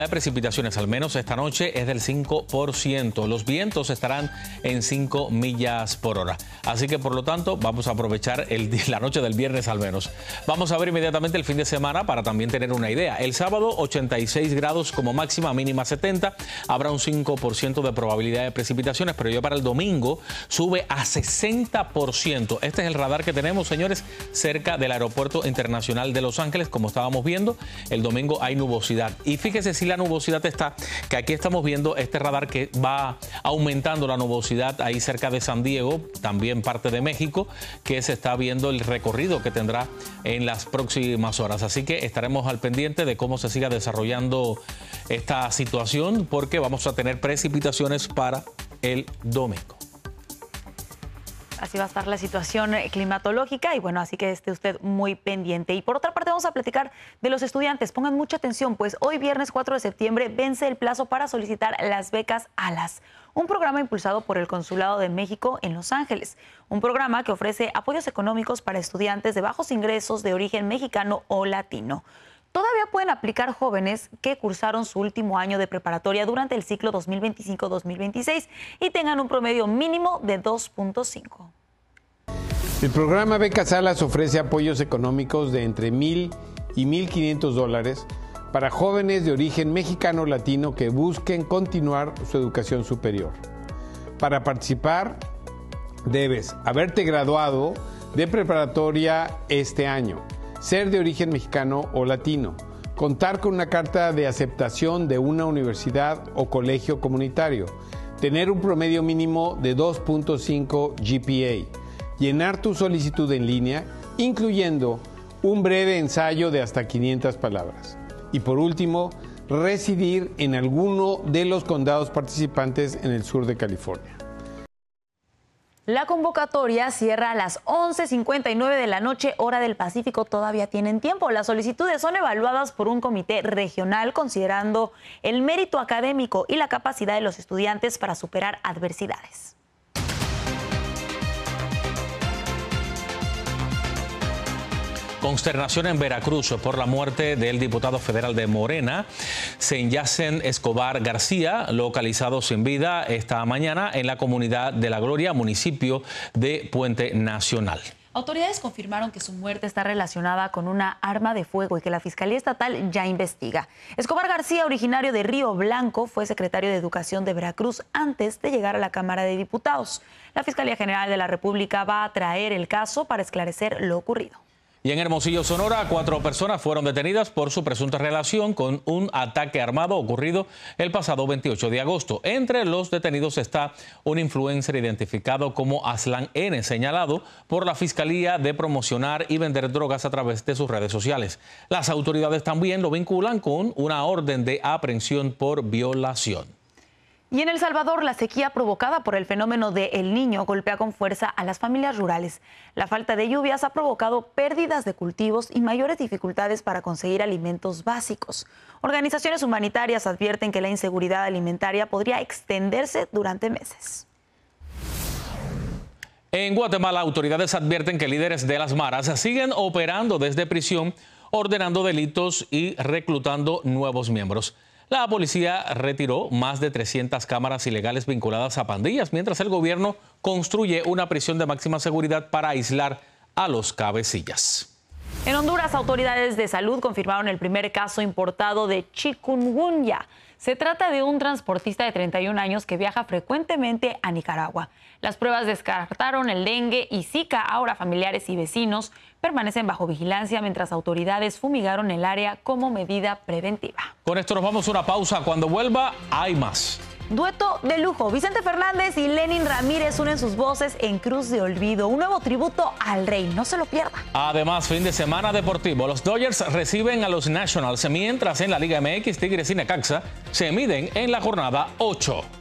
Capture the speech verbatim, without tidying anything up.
de precipitaciones, al menos esta noche, es del cinco por ciento. Los vientos estarán en cinco millas por hora. Así que, por lo tanto, vamos a aprovechar el, la noche del viernes al menos. Vamos a ver inmediatamente el fin de semana para también tener una idea. El sábado, ochenta y seis grados como máxima, mínima setenta. Habrá un cinco por ciento de probabilidad de precipitaciones, pero ya para el domingo sube a sesenta por ciento. Este es el radar que tenemos, señores, cerca del Aeropuerto Internacional de Los Ángeles. Como estábamos viendo, el domingo hay nubosidad. Y fíjese si la nubosidad está, que aquí estamos viendo este radar que va aumentando la nubosidad ahí cerca de San Diego, también parte de México, que se está viendo el recorrido que tendrá en las próximas horas. Así que estaremos al pendiente de cómo se siga desarrollando esta situación, porque vamos a tener precipitaciones para el domingo. Así va a estar la situación climatológica y bueno, así que esté usted muy pendiente. Y por otra parte vamos a platicar de los estudiantes. Pongan mucha atención, pues hoy viernes cuatro de septiembre vence el plazo para solicitar las becas ALAS, un programa impulsado por el Consulado de México en Los Ángeles. Un programa que ofrece apoyos económicos para estudiantes de bajos ingresos de origen mexicano o latino. Todavía pueden aplicar jóvenes que cursaron su último año de preparatoria durante el ciclo dos mil veinticinco dos mil veintiséis y tengan un promedio mínimo de dos punto cinco. El programa Becas ALAS ofrece apoyos económicos de entre mil y mil quinientos dólares para jóvenes de origen mexicano o latino que busquen continuar su educación superior. Para participar, debes haberte graduado de preparatoria este año, ser de origen mexicano o latino, contar con una carta de aceptación de una universidad o colegio comunitario, tener un promedio mínimo de dos punto cinco G P A, llenar tu solicitud en línea, incluyendo un breve ensayo de hasta quinientas palabras. Y por último, residir en alguno de los condados participantes en el sur de California. La convocatoria cierra a las once cincuenta y nueve de la noche, hora del Pacífico. Todavía tienen tiempo. Las solicitudes son evaluadas por un comité regional considerando el mérito académico y la capacidad de los estudiantes para superar adversidades. Consternación en Veracruz por la muerte del diputado federal de Morena, Senyacen Escobar García, localizado sin vida esta mañana en la comunidad de La Gloria, municipio de Puente Nacional. Autoridades confirmaron que su muerte está relacionada con una arma de fuego y que la Fiscalía Estatal ya investiga. Escobar García, originario de Río Blanco, fue secretario de Educación de Veracruz antes de llegar a la Cámara de Diputados. La Fiscalía General de la República va a traer el caso para esclarecer lo ocurrido. Y en Hermosillo, Sonora, cuatro personas fueron detenidas por su presunta relación con un ataque armado ocurrido el pasado veintiocho de agosto. Entre los detenidos está un influencer identificado como Aslan N, señalado por la Fiscalía de promocionar y vender drogas a través de sus redes sociales. Las autoridades también lo vinculan con una orden de aprehensión por violación. Y en El Salvador, la sequía provocada por el fenómeno de El Niño golpea con fuerza a las familias rurales. La falta de lluvias ha provocado pérdidas de cultivos y mayores dificultades para conseguir alimentos básicos. Organizaciones humanitarias advierten que la inseguridad alimentaria podría extenderse durante meses. En Guatemala, autoridades advierten que líderes de las maras siguen operando desde prisión, ordenando delitos y reclutando nuevos miembros. La policía retiró más de trescientas cámaras ilegales vinculadas a pandillas, mientras el gobierno construye una prisión de máxima seguridad para aislar a los cabecillas. En Honduras, autoridades de salud confirmaron el primer caso importado de chikungunya. Se trata de un transportista de treinta y un años que viaja frecuentemente a Nicaragua. Las pruebas descartaron el dengue y Zika. Ahora familiares y vecinos permanecen bajo vigilancia mientras autoridades fumigaron el área como medida preventiva. Con esto nos vamos a una pausa. Cuando vuelva, hay más. Dueto de lujo. Vicente Fernández y Lenin Ramírez unen sus voces en Cruz de Olvido, un nuevo tributo al rey. No se lo pierda. Además, fin de semana deportivo. Los Dodgers reciben a los Nationals, mientras en la Liga M X, Tigres y Necaxa se miden en la jornada ocho.